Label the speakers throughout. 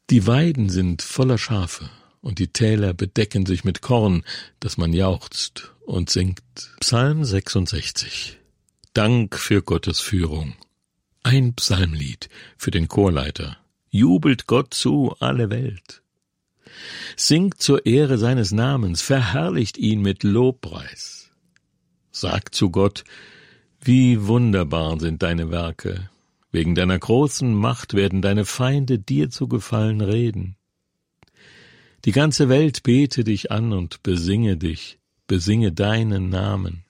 Speaker 1: Die Weiden sind voller Schafe, und die Täler bedecken sich mit Korn, dass man jauchzt und singt. Psalm 66. Dank für Gottes Führung. Ein Psalmlied für den Chorleiter. Jubelt Gott zu, alle Welt. Singt zur Ehre seines Namens, verherrlicht ihn mit Lobpreis. Sagt zu Gott, wie wunderbar sind deine Werke. Wegen deiner großen Macht werden deine Feinde dir zu Gefallen reden. Die ganze Welt bete dich an und besinge dich, besinge deinen Namen.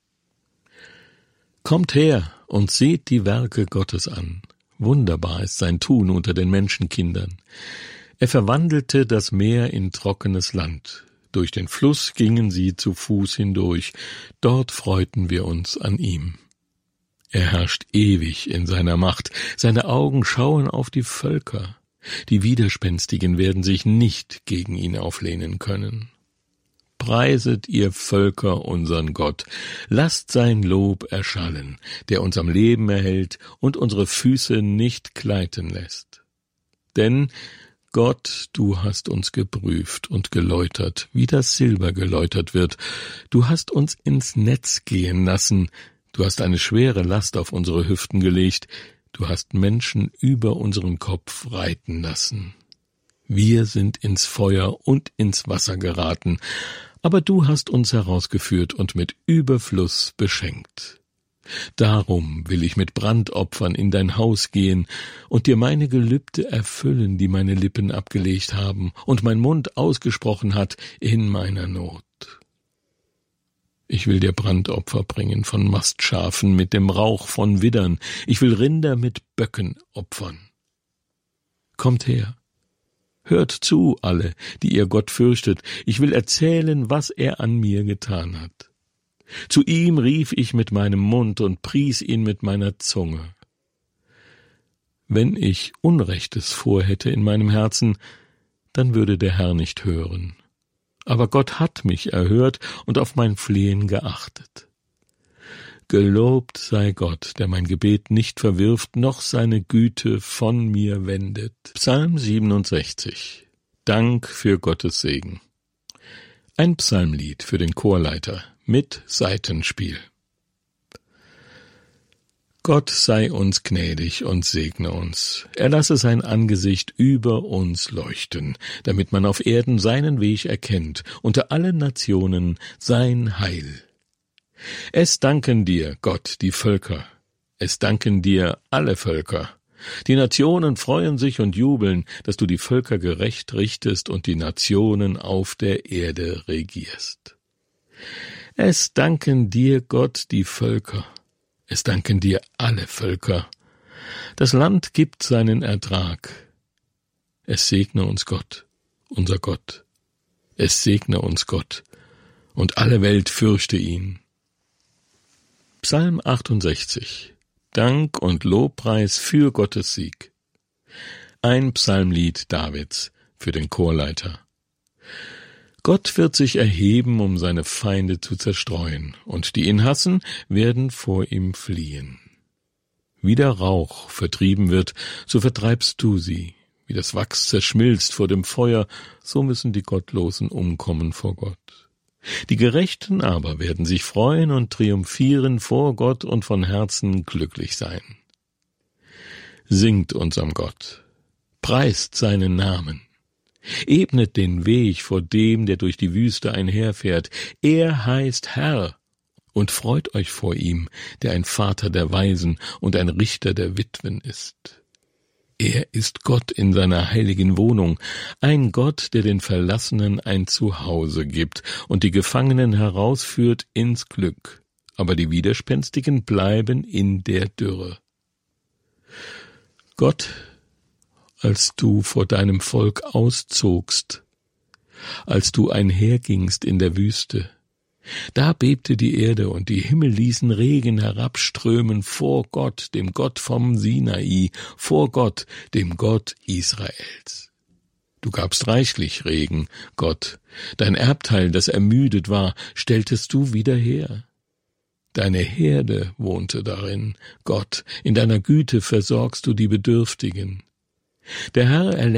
Speaker 1: Kommt her und seht die Werke Gottes an. Wunderbar ist sein Tun unter den Menschenkindern. Er verwandelte das Meer in trockenes Land. Durch den Fluss gingen sie zu Fuß hindurch. Dort freuten wir uns an ihm. Er herrscht ewig in seiner Macht. Seine Augen schauen auf die Völker. Die Widerspenstigen werden sich nicht gegen ihn auflehnen können. Preiset ihr Völker unseren Gott, lasst sein Lob erschallen, der uns am Leben erhält und unsere Füße nicht gleiten lässt. Denn, Gott, du hast uns geprüft und geläutert, wie das Silber geläutert wird. Du hast uns ins Netz gehen lassen, du hast eine schwere Last auf unsere Hüften gelegt, du hast Menschen über unseren Kopf reiten lassen. Wir sind ins Feuer und ins Wasser geraten, aber du hast uns herausgeführt und mit Überfluss beschenkt. Darum will ich mit Brandopfern in dein Haus gehen und dir meine Gelübde erfüllen, die meine Lippen abgelegt haben und mein Mund ausgesprochen hat in meiner Not. Ich will dir Brandopfer bringen von Mastschafen mit dem Rauch von Widdern. Ich will Rinder mit Böcken opfern. Kommt her. Hört zu, alle, die ihr Gott fürchtet. Ich will erzählen, was er an mir getan hat. Zu ihm rief ich mit meinem Mund und pries ihn mit meiner Zunge. Wenn ich Unrechtes vorhätte in meinem Herzen, dann würde der Herr nicht hören. Aber Gott hat mich erhört und auf mein Flehen geachtet. Gelobt sei Gott, der mein Gebet nicht verwirft, noch seine Güte von mir wendet. Psalm 67. Dank für Gottes Segen. Ein Psalmlied für den Chorleiter mit Saitenspiel. Gott sei uns gnädig und segne uns. Er lasse sein Angesicht über uns leuchten, damit man auf Erden seinen Weg erkennt, unter allen Nationen sein Heil. Es danken dir, Gott, die Völker. Es danken dir alle Völker. Die Nationen freuen sich und jubeln, dass du die Völker gerecht richtest und die Nationen auf der Erde regierst. Es danken dir, Gott, die Völker. Es danken dir alle Völker. Das Land gibt seinen Ertrag. Es segne uns Gott, unser Gott. Es segne uns Gott, und alle Welt fürchte ihn. Psalm 68. Dank und Lobpreis für Gottes Sieg. Ein Psalmlied Davids für den Chorleiter. Gott wird sich erheben, um seine Feinde zu zerstreuen, und die ihn hassen, werden vor ihm fliehen. Wie der Rauch vertrieben wird, so vertreibst du sie. Wie das Wachs zerschmilzt vor dem Feuer, so müssen die Gottlosen umkommen vor Gott. Die Gerechten aber werden sich freuen und triumphieren vor Gott und von Herzen glücklich sein. Singt unserem Gott, preist seinen Namen. Ebnet den Weg vor dem, der durch die Wüste einherfährt. Er heißt Herr, und freut euch vor ihm, der ein Vater der Waisen und ein Richter der Witwen ist. Er ist Gott in seiner heiligen Wohnung, ein Gott, der den Verlassenen ein Zuhause gibt und die Gefangenen herausführt ins Glück, aber die Widerspenstigen bleiben in der Dürre. Gott, als du vor deinem Volk auszogst, als du einhergingst in der Wüste, da bebte die Erde und die Himmel ließen Regen herabströmen vor Gott, dem Gott vom Sinai, vor Gott, dem Gott Israels. Du gabst reichlich Regen, Gott, dein Erbteil, das ermüdet war, stelltest du wieder her. Deine Herde wohnte darin, Gott, in deiner Güte versorgst du die Bedürftigen. Der Herr